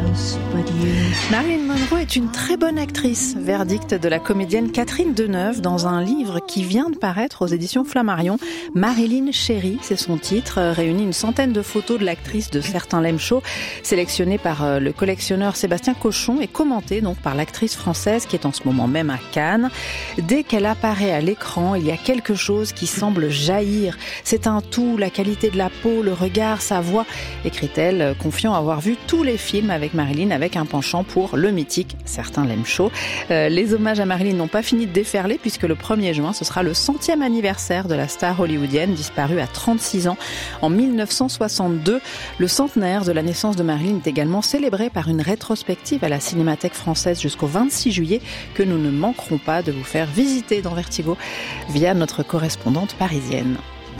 Marilyn Monroe est une très bonne actrice, verdict de la comédienne Catherine Deneuve dans un livre qui vient de paraître aux éditions Flammarion. Marilyn Chérie, c'est son titre, réunit une centaine de photos de l'actrice de certains Lem Show, sélectionnées par le collectionneur Sébastien Cochon et commentées donc par l'actrice française qui est en ce moment même à Cannes. Dès qu'elle apparaît à l'écran, il y a quelque chose qui semble jaillir. C'est un tout, la qualité de la peau, le regard, sa voix, écrit-elle, confiant avoir vu tous les films avec Marilyn avec un penchant pour le mythique Certains Lem Show. Les hommages à Marilyn n'ont pas fini de déferler puisque le 1er juin, ce sera le 100e anniversaire de la star hollywoodienne disparue à 36 ans en 1962. Le centenaire de la naissance de Marilyn est également célébré par une rétrospective à la Cinémathèque française jusqu'au 26 juillet que nous ne manquerons pas de vous faire visiter dans Vertigo via notre correspondante parisienne.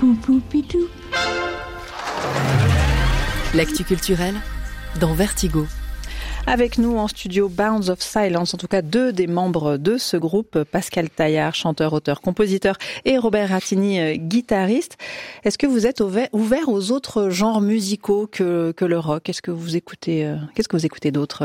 L'actu culturelle dans Vertigo. Avec nous en studio Bounds of Silence, en tout cas 2 des membres de ce groupe, Pascal Taillard, chanteur, auteur, compositeur, et Robert Rattini, guitariste. Est-ce que vous êtes ouvert aux autres genres musicaux que le rock ? Qu'est-ce que vous écoutez d'autre ?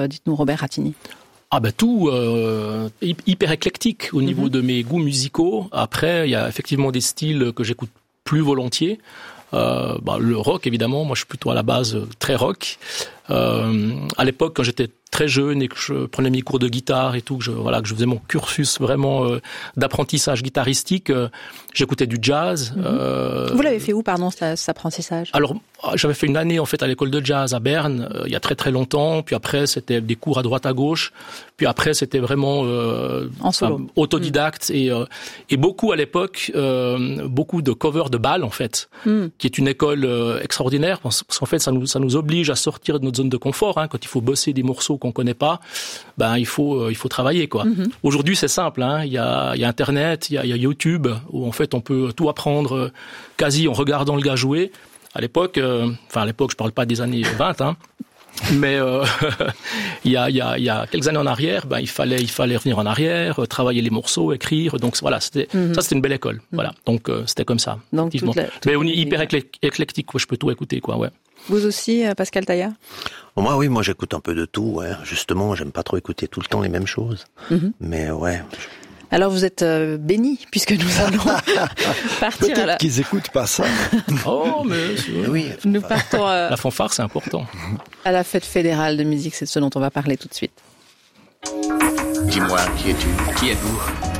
Dites-nous, Robert Rattini. Tout hyper éclectique au niveau de mes goûts musicaux. Après, il y a effectivement des styles que j'écoute plus volontiers. Le rock, évidemment, moi je suis plutôt à la base très rock. À l'époque, quand j'étais très jeune et que je prenais mes cours de guitare et tout, que je faisais mon cursus vraiment d'apprentissage guitaristique, j'écoutais du jazz. Vous l'avez fait où, cet apprentissage ? Alors, j'avais fait une année en fait à l'école de jazz à Berne, il y a très très longtemps. Puis après, c'était des cours à droite à gauche. Puis après, c'était vraiment en solo. Autodidacte et beaucoup à l'époque, beaucoup de covers de bal en fait, qui est une école extraordinaire parce qu'en fait, ça nous oblige à sortir de notre zone de confort. Quand il faut bosser des morceaux qu'on connaît pas, il faut travailler quoi. Aujourd'hui, c'est simple. Il y a Internet, il y a YouTube où en fait on peut tout apprendre quasi en regardant le gars jouer. À l'époque, je parle pas des années 20, mais il y a quelques années en arrière, il fallait revenir en arrière, travailler les morceaux, écrire. Donc voilà, c'était une belle école. Voilà, donc c'était comme ça. Donc mais on est hyper éclectique, quoi. Je peux tout écouter, quoi. Ouais. Vous aussi, Pascal Taillard ? Moi j'écoute un peu de tout. Ouais. Justement, j'aime pas trop écouter tout le temps les mêmes choses. Mais ouais. Alors vous êtes béni puisque nous allons partir. Peut-être qu'ils écoutent pas ça. Mais oui. Nous partons. La fanfare, c'est important. À la fête fédérale de musique, c'est de ce dont on va parler tout de suite. Dis-moi, qui es-tu ? Qui êtes-vous ?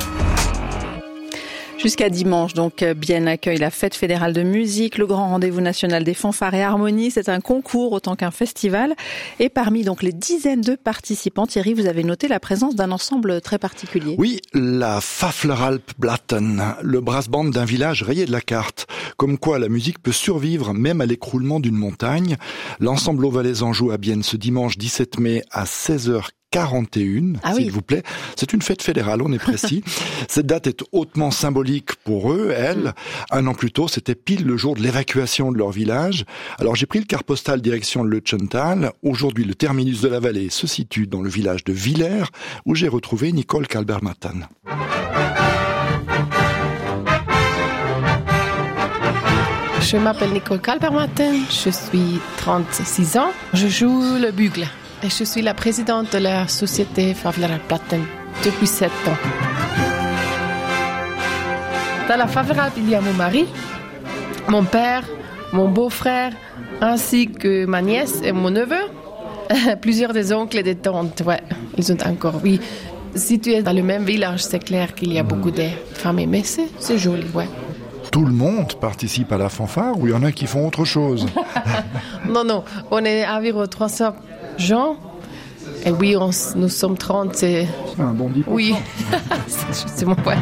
Jusqu'à dimanche, donc, Bienne accueille la fête fédérale de musique, le grand rendez-vous national des fanfares et harmonies. C'est un concours autant qu'un festival. Et parmi donc les dizaines de participants, Thierry, vous avez noté la présence d'un ensemble très particulier. Oui, la Fafleralpblatten, le brass band d'un village rayé de la carte. Comme quoi la musique peut survivre même à l'écroulement d'une montagne. L'ensemble valaisan joue à Bienne ce dimanche 17 mai à 16h41, s'il vous plaît. C'est une fête fédérale, on est précis. Cette date est hautement symbolique pour eux, elles. Un an plus tôt, c'était pile le jour de l'évacuation de leur village. Alors j'ai pris le car postal direction le Lutschental. Aujourd'hui, le terminus de la vallée se situe dans le village de Villers, où j'ai retrouvé Nicole Kalbermatan. Je m'appelle Nicole Kalbermatan, je suis 36 ans, je joue le bugle. Et je suis la présidente de la société Fafleralpblatten depuis 7 ans. Dans la Fafleralp, il y a mon mari, mon père, mon beau-frère, ainsi que ma nièce et mon neveu. Plusieurs des oncles et des tantes, ouais, ils sont encore, oui. Si tu es dans le même village, c'est clair qu'il y a beaucoup de familles, mais c'est joli, ouais. Tout le monde participe à la fanfare ou il y en a qui font autre chose? Non, on est environ 300 gens. Et oui, nous sommes 30. C'est un bon 10%. Oui, c'est justement, ouais.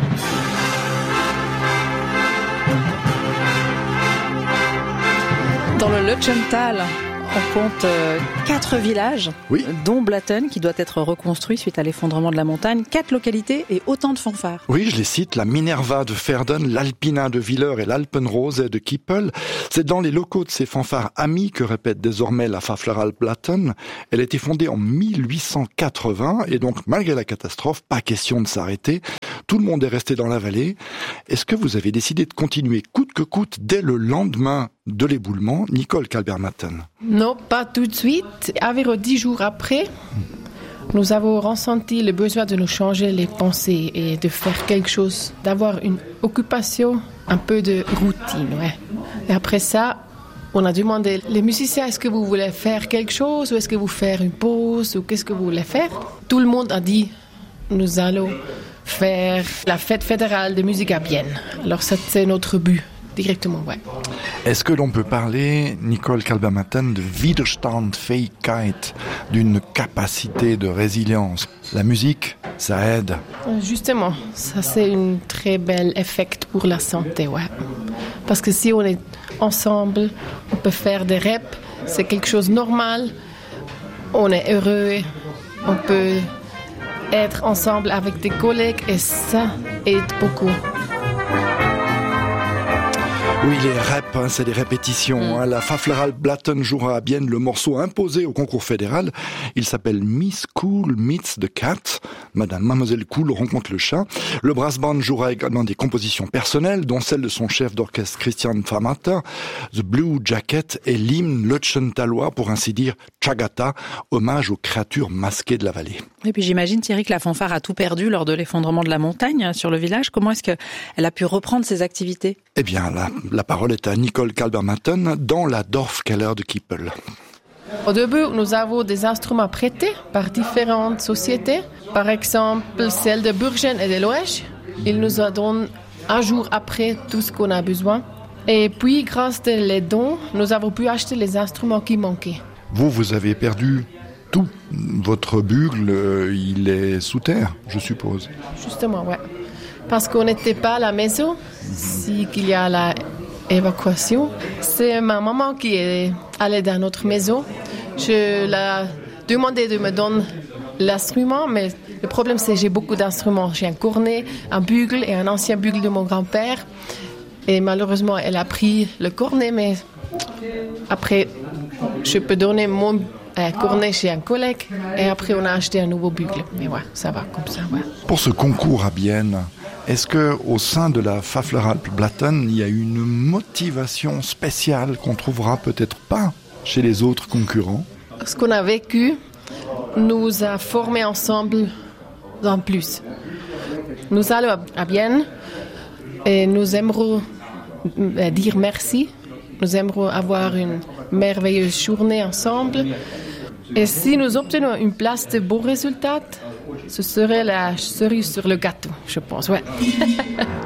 Dans le Lutschental, on compte 4 villages, dont Blatten, qui doit être reconstruit suite à l'effondrement de la montagne, 4 localités et autant de fanfares. Oui, je les cite, la Minerva de Verden, l'Alpina de Villers et l'Alpenrose de Kippel. C'est dans les locaux de ces fanfares amies que répète désormais la Fafleralpblatten. Elle a été fondée en 1880 et donc, malgré la catastrophe, pas question de s'arrêter. tout le monde est resté dans la vallée. Est-ce que vous avez décidé de continuer coûte que coûte dès le lendemain de l'éboulement, Nicole Kalbermatten? Non, pas tout de suite. Environ 10 jours après, nous avons ressenti le besoin de nous changer les pensées et de faire quelque chose, d'avoir une occupation, un peu de routine. Ouais. Et après ça, on a demandé les musiciens, est-ce que vous voulez faire quelque chose ou est-ce que vous faire une pause ou qu'est-ce que vous voulez faire? Tout le monde a dit, nous allons faire la fête fédérale de musique à Bienne. Alors ça, c'est notre but, directement, ouais. Est-ce que l'on peut parler, Nicole Kalbermatten, de Widerstandsfähigkeit, d'une capacité de résilience? La musique, ça aide. Justement, ça c'est un très bel effet pour la santé, ouais. Parce que si on est ensemble, on peut faire des reps, c'est quelque chose de normal, on est heureux, on peut être ensemble avec des collègues et ça aide beaucoup. Oui, les reps, c'est des répétitions. La Pfaffleralp-Blatten jouera à Bienne le morceau imposé au concours fédéral. Il s'appelle Miss Cool Meets the Cat. Mademoiselle Cool rencontre le chat. Le brass band jouera également des compositions personnelles, dont celle de son chef d'orchestre Christian Famata, The Blue Jacket et l'hymne Lötschentalois, pour ainsi dire Chagata, hommage aux créatures masquées de la vallée. Et puis j'imagine, Thierry, que la fanfare a tout perdu lors de l'effondrement de la montagne sur le village. Comment est-ce qu'elle a pu reprendre ses activités? Eh bien, la parole est à Nicole Kalbermatten dans la Dorfkeller de Kippel. Au début, nous avons des instruments prêtés par différentes sociétés. Par exemple, celle de Burgen et de Loège. Ils nous donnent un jour après tout ce qu'on a besoin. Et puis, grâce aux dons, nous avons pu acheter les instruments qui manquaient. Vous avez perdu tout. Votre bugle, il est sous terre, je suppose. Justement, ouais. Parce qu'on n'était pas à la maison, si qu'il y a l'évacuation. C'est ma maman qui est allée dans notre maison. Je l'ai demandé de me donner l'instrument, mais le problème c'est que j'ai beaucoup d'instruments. J'ai un cornet, un bugle et un ancien bugle de mon grand-père. Et malheureusement, elle a pris le cornet, mais après, je peux donner mon cornet chez un collègue et après on a acheté un nouveau bugle. Mais ouais, ça va comme ça, ouais. Pour ce concours à Bienne, est-ce que au sein de la Pfaffleralp-Blatten, il y a une motivation spéciale qu'on trouvera peut-être pas chez les autres concurrents? Ce qu'on a vécu nous a formés ensemble en plus. Nous allons à Bienne et nous aimerons dire merci. Nous aimerons avoir une merveilleuse journée ensemble. Et si nous obtenons une place de beaux résultats, ce serait la cerise sur le gâteau, je pense, ouais.